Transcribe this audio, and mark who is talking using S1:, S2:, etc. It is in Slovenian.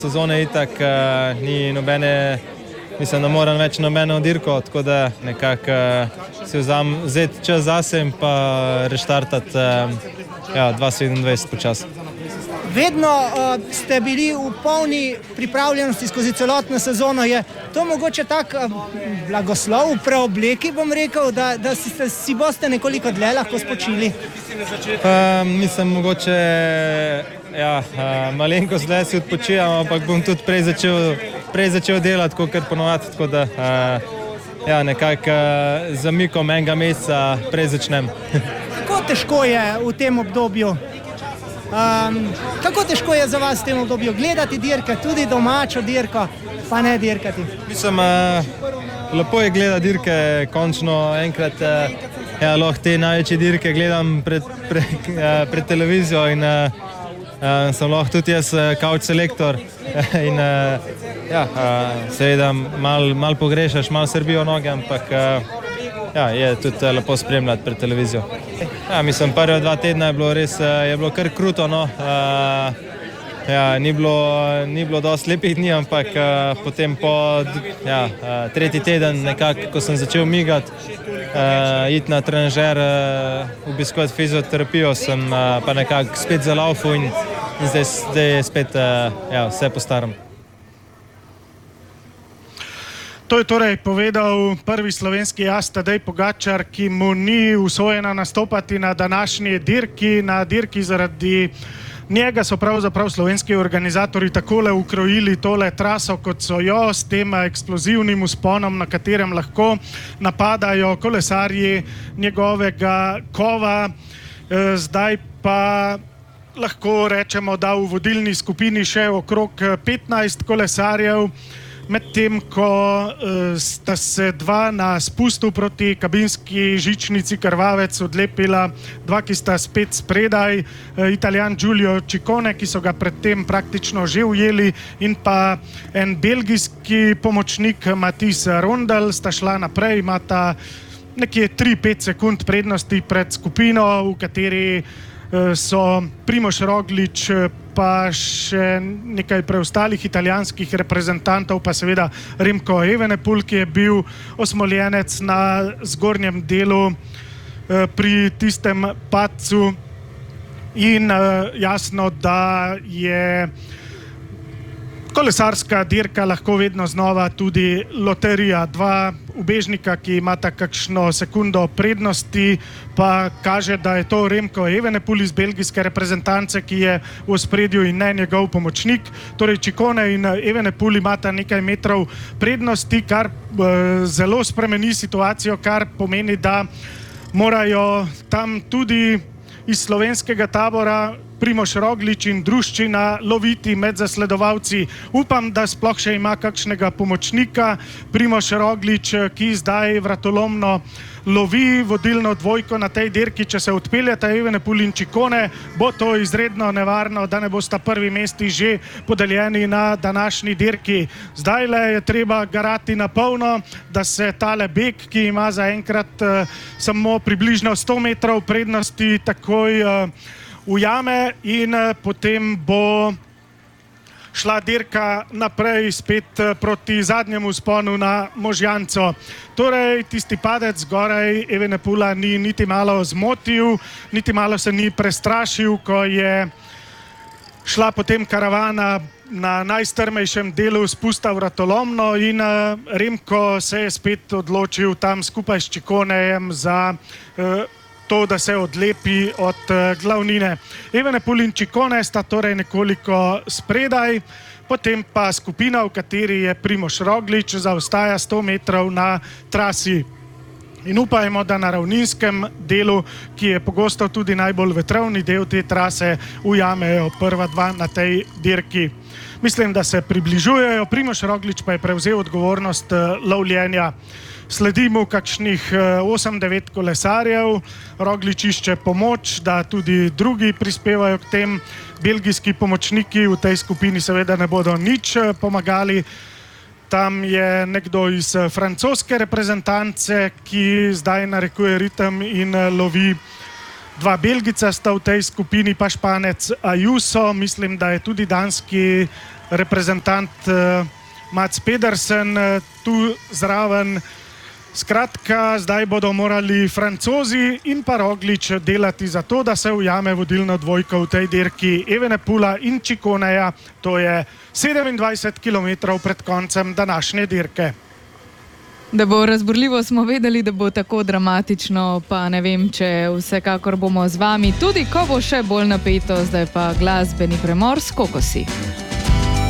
S1: Sezone itak ni nobene, mislim, da moram več nobeno dirko, tako da nekako si vzeti čas zase in pa reštartati 2027 počas.
S2: Vedno ste bili v polni pripravljenosti skozi celotno sezono. Je to mogoče tak blagoslov v preobleki, bom rekel, da si boste nekoliko dlje lahko spočili?
S1: Mislim, mogoče malenkost dlje si odpočijam, ampak bom tudi prej začel delati, kot ponovadi, tako da nekako zamikom enega meseca prej začnem.
S2: Kako težko je v tem obdobju? Kako težko je za vas v tem obdobju gledati dirke, tudi domačo dirko, pa ne dirkati?
S1: Mislim, lepo je gledati dirke, končno enkrat lahko te največje dirke gledam pred televizijo in sem lahko tudi jaz couch selektor in seveda malo pogrešaš, malo srbijo noge, ampak je tudi lepo spremljati pred televizijo. Mislim, prve 2 tedna je bilo kar kruto, no. Ni bilo dosti lepih dni, ampak potem tretji teden nekako, ko sem začel migati, iti na trenažer, obiskovati fizioterapijo, sem pa nekako spet zalaufal in zdaj je spet vse po starem.
S3: To je torej povedal prvi slovenski as Tadej Pogačar, ki mu ni usojeno nastopati na današnji dirki. Na dirki zaradi njega so pravzaprav slovenski organizatorji takole ukrojili tole traso, kot so jo, s tem eksplozivnim vzponom, na katerem lahko napadajo kolesarji njegovega kova. Zdaj pa lahko rečemo, da v vodilni skupini še okrog 15 kolesarjev, medtem ko sta se 2 na spustu proti kabinski žičnici Krvavec odlepila, 2, ki sta spet spredaj, Italijan Giulio Ciccone, ki so ga predtem praktično že ujeli, in pa en belgijski pomočnik Mathies Rondel, sta šla naprej, imata nekje 3-5 sekund prednosti pred skupino, v kateri so Primož Roglič pa še nekaj preostalih italijanskih reprezentantov, pa seveda Remco Evenepoel, ki je bil osmoljenec na zgornjem delu pri tistem padcu. In jasno, da je kolesarska dirka lahko vedno znova tudi loterija. 2 ubežnika, ki imata kakšno sekundo prednosti, pa kaže, da je to Remco Evenepoel iz belgijske reprezentance, ki je v ospredju, in ne njegov pomočnik. Torej Ciccone in Evenepoel imata nekaj metrov prednosti, kar zelo spremeni situacijo, kar pomeni, da morajo tam tudi iz slovenskega tabora Primož Roglič in druščina loviti med zasledovalci. Upam, da sploh še ima kakšnega pomočnika Primož Roglič, ki zdaj vratolomno lovi vodilno dvojko na tej dirki. Če se odpeljata Evenepoel in Ciccone, bo to izredno nevarno, da ne bosta prvi mesti že podeljeni na današnji dirki. Zdajle je treba garati na polno, da se tale beg, ki ima zaenkrat samo približno 100 metrov prednosti, takoj ujame in potem bo šla dirka naprej spet proti zadnjemu vzponu na Možjanco. Torej, tisti padec zgoraj Evenepoela ni niti malo zmotil, niti malo se ni prestrašil, ko je šla potem karavana na najstrmejšem delu spusta vratolomno in Remco se je spet odločil tam skupaj s Cicconejem za to, da se odlepi od glavnine. Evenepoel in Ciccone sta torej nekoliko spredaj, potem pa skupina, v kateri je Primož Roglič, zaostaja 100 metrov na trasi. In upajmo, da na ravninskem delu, ki je pogosto tudi najbolj vetrovni del te trase, ujamejo prva 2 na tej dirki. Mislim, da se približujejo, Primož Roglič pa je prevzel odgovornost lovljenja. Sledi mu kakšnih 8-9 kolesarjev, Roglič išče pomoč, da tudi drugi prispevajo k tem. Belgijski pomočniki v tej skupini seveda ne bodo nič pomagali. Tam je nekdo iz francoske reprezentance, ki zdaj narekuje ritem in lovi. 2 Belgica sta v tej skupini, pa Španec Ayuso, mislim, da je tudi danski reprezentant Mats Pedersen tu zraven. Skratka, zdaj bodo morali Francozi in pa Roglič delati za to, da se ujame vodilno dvojko v tej dirki Evenepoela in Ciconeja. To je 27 km pred koncem današnje dirke.
S4: Da bo razburljivo, smo vedeli, da bo tako dramatično, pa ne vem, če vsekakor bomo z vami, tudi ko bo še bolj napeto. Zdaj pa glasbeni premor s Kokosi.